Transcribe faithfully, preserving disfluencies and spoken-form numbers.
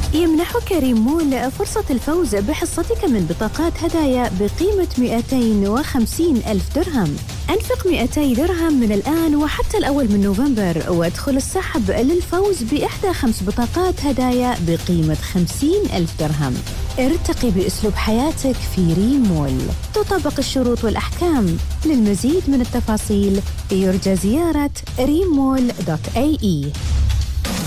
يمنحك ريم مول فرصة الفوز بحصتك من بطاقات هدايا بقيمة مئتين وخمسين ألف درهم. أنفق مئتي درهم من الآن وحتى الأول من نوفمبر وادخل السحب للفوز بإحدى خمس بطاقات هدايا بقيمة خمسين ألف درهم. ارتقي بأسلوب حياتك في ريم مول. تطبق الشروط والأحكام. للمزيد من التفاصيل يرجى زيارة ريم مول دوت إيه إي.